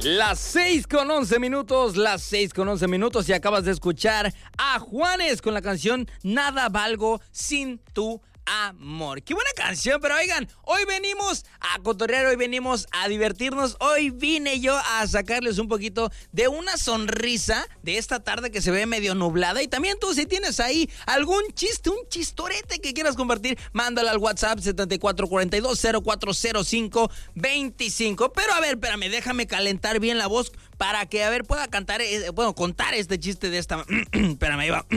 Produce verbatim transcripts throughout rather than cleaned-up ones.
Las seis con once minutos, las seis con once minutos y acabas de escuchar a Juanes con la canción Nada Valgo Sin Tu Amor. Qué buena canción, pero oigan, hoy venimos a cotorrear, hoy venimos a divertirnos, hoy vine yo a sacarles un poquito de una sonrisa de esta tarde que se ve medio nublada. Y también tú, si tienes ahí algún chiste, un chistorete que quieras compartir, mándalo al WhatsApp setenta y cuatro cuarenta y dos cero cuatro cero cinco veinticinco. Pero a ver, espérame, déjame calentar bien la voz para que, a ver, pueda cantar, eh, puedo contar este chiste de esta... espérame, ahí va...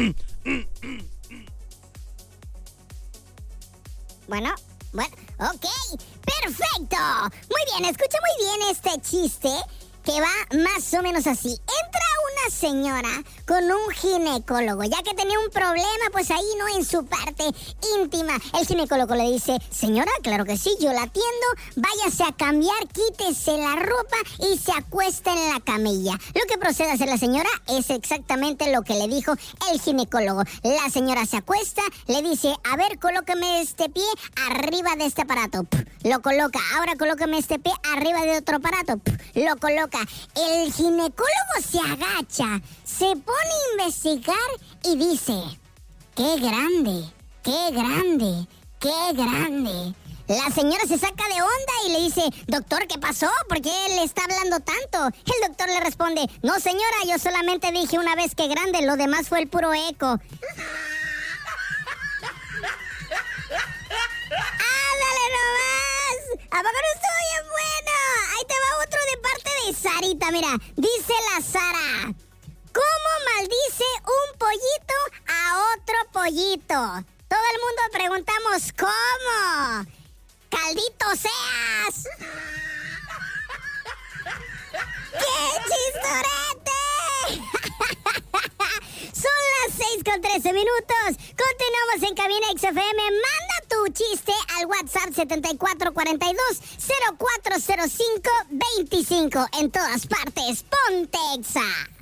Bueno, bueno, ok, perfecto. Muy bien, escucha muy bien este chiste que va más o menos así. Entra una señora con un ginecólogo, ya que tenía un problema, pues ahí, ¿no? En su parte íntima. El ginecólogo le dice, señora, claro que sí, yo la atiendo, váyase a cambiar, quítese la ropa y se acuesta en la camilla. Lo que procede a hacer la señora es exactamente lo que le dijo el ginecólogo. La señora se acuesta, le dice, a ver, colócame este pie arriba de este aparato. Pff, lo coloca. Ahora colócame este pie arriba de otro aparato. Pff, lo coloca. El ginecólogo se agacha, se pone a investigar y dice, ¡qué grande, qué grande, qué grande! La señora se saca de onda y le dice, doctor, ¿qué pasó? ¿Por qué le está hablando tanto? El doctor le responde, no señora, yo solamente dije una vez que grande, lo demás fue el puro eco. ¡Ándale nomás! ¿A poco no estuvo bien bueno? Ahí te va otro de parte de Sarita, mira. Dice la Sara, ¿cómo maldice un pollito a otro pollito? Todo el mundo preguntamos, ¿cómo? ¡Caldito seas! ¡Qué chistorete! Son las seis con trece minutos. Continuamos en Cabina X F M. Manda tu chiste al WhatsApp setenta y cuatro cuarenta y dos cero cuatro cero cinco veinticinco. En todas partes, ponte Exa.